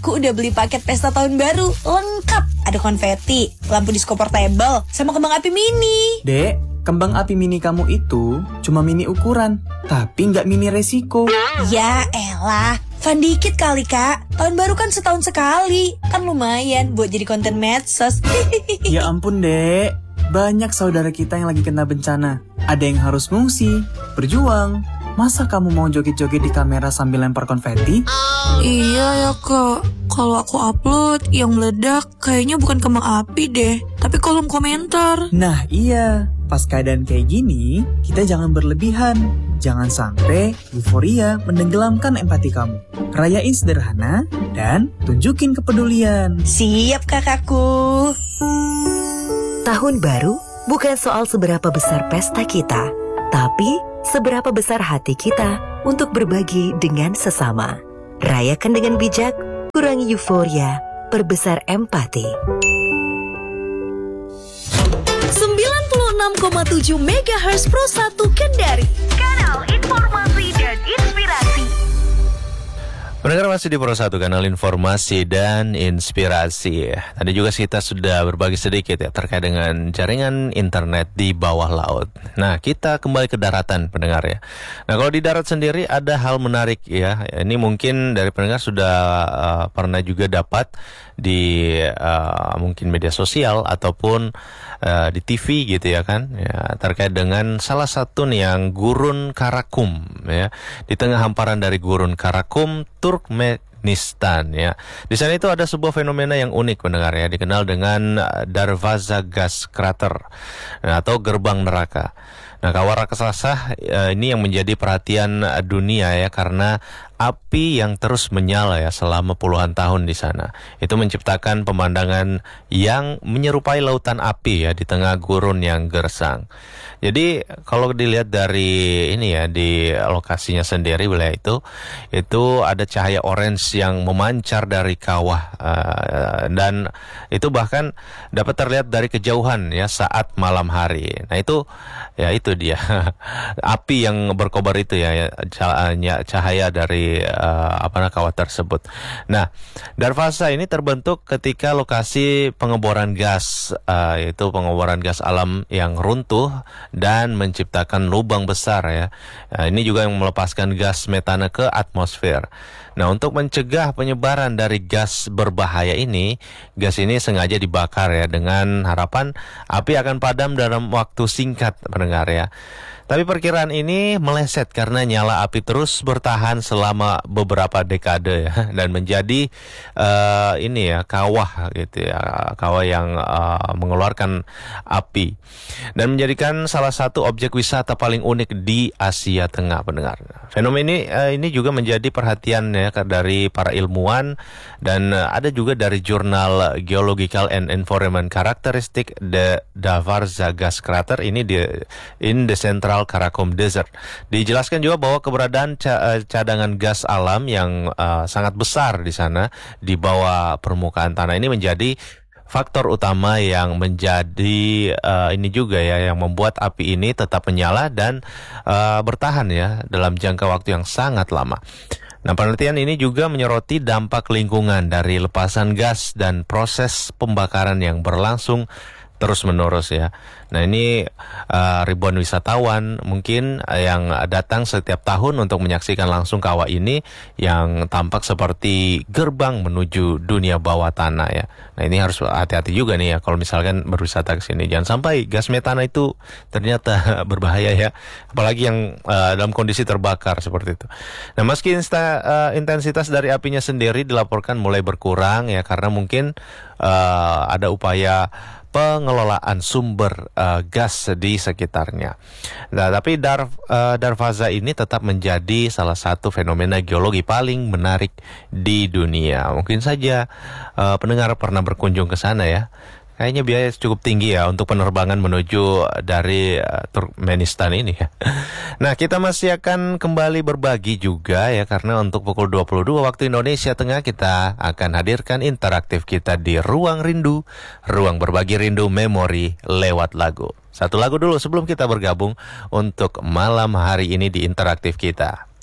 Aku udah beli paket pesta tahun baru, lengkap. Ada konfeti, lampu disco portable, sama kembang api mini. Dek, kembang api mini kamu itu cuma mini ukuran, tapi nggak mini resiko. Ya elah, fun dikit kali kak. Tahun baru kan setahun sekali, kan lumayan buat jadi konten medsos. Ya ampun dek, banyak saudara kita yang lagi kena bencana. Ada yang harus ngungsi, berjuang. Masa kamu mau joget-joget di kamera sambil lempar konfeti? Iya ya kak, kalau aku upload yang meledak kayaknya bukan kembang api deh, tapi kolom komentar. Nah iya, pas keadaan kayak gini, kita jangan berlebihan. Jangan sampai euforia menenggelamkan empati kamu. Rayain sederhana dan tunjukin kepedulian. Siap kakakku. Tahun baru bukan soal seberapa besar pesta kita, tapi seberapa besar hati kita untuk berbagi dengan sesama. Rayakan dengan bijak, kurangi euforia, perbesar empati. 96,7 MHz Pro 1 Kendari. Kanal Informasi dan Inspirasi. Pendengar masih di Pro 1, kanal informasi dan inspirasi. Tadi juga kita sudah berbagi sedikit ya terkait dengan jaringan internet di bawah laut. Nah, kita kembali ke daratan pendengar ya. Nah, kalau di darat sendiri ada hal menarik ya. Ini mungkin dari pendengar sudah pernah juga dapat di mungkin media sosial ataupun di TV gitu ya kan ya, terkait dengan salah satu nih yang Gurun Karakum ya, di tengah hamparan dari Gurun Karakum Turkmenistan ya. Di sana itu ada sebuah fenomena yang unik pendengar ya, dikenal dengan Darvaza Gas Crater atau gerbang neraka. Nah, kawah raksasa ini yang menjadi perhatian dunia ya, karena api yang terus menyala ya selama puluhan tahun di sana. Itu menciptakan pemandangan yang menyerupai lautan api ya di tengah gurun yang gersang. Jadi kalau dilihat dari ini ya, di lokasinya sendiri wilayah itu ada cahaya orange yang memancar dari kawah dan itu bahkan dapat terlihat dari kejauhan ya saat malam hari. Nah, itu dia api yang berkobar itu ya, cahaya dari kawah tersebut. Nah, Darvaza ini terbentuk ketika lokasi pengeboran gas, yaitu pengeboran gas alam yang runtuh dan menciptakan lubang besar ya. Ini juga yang melepaskan gas metana ke atmosfer. Nah, untuk mencegah penyebaran dari gas berbahaya ini, gas ini sengaja dibakar ya, dengan harapan api akan padam dalam waktu singkat pendengar ya. Tapi perkiraan ini meleset karena nyala api terus bertahan selama beberapa dekade ya, dan menjadi kawah gitu ya, kawah yang mengeluarkan api dan menjadikan salah satu objek wisata paling unik di Asia Tengah pendengar. Fenomena ini juga menjadi perhatian ya dari para ilmuwan dan ada juga dari jurnal Geological and Environment Characteristic the Darvaza Gas Crater ini in the Central Karakum Desert. Dijelaskan juga bahwa keberadaan cadangan gas alam yang sangat besar di sana di bawah permukaan tanah ini menjadi faktor utama yang menjadi ini juga ya, yang membuat api ini tetap menyala dan bertahan ya dalam jangka waktu yang sangat lama. Nah, penelitian ini juga menyoroti dampak lingkungan dari lepasan gas dan proses pembakaran yang berlangsung terus-menerus ya. Nah, ini ribuan wisatawan mungkin yang datang setiap tahun untuk menyaksikan langsung kawah ini yang tampak seperti gerbang menuju dunia bawah tanah ya. Nah, ini harus hati-hati juga nih ya kalau misalkan berwisata ke sini. Jangan sampai gas metana itu ternyata berbahaya ya, apalagi yang dalam kondisi terbakar seperti itu. Nah, meski intensitas dari apinya sendiri dilaporkan mulai berkurang ya, karena mungkin ada upaya pengelolaan sumber gas di sekitarnya. Nah, tapi Darvaza ini tetap menjadi salah satu fenomena geologi paling menarik di dunia. Mungkin saja pendengar pernah berkunjung ke sana ya. Kayaknya biaya cukup tinggi ya untuk penerbangan menuju dari Turkmenistan ini ya. Nah, kita masih akan kembali berbagi juga ya, karena untuk pukul 22 waktu Indonesia Tengah kita akan hadirkan interaktif kita di Ruang Rindu, ruang berbagi rindu memori lewat lagu. Satu lagu dulu sebelum kita bergabung untuk malam hari ini di interaktif kita.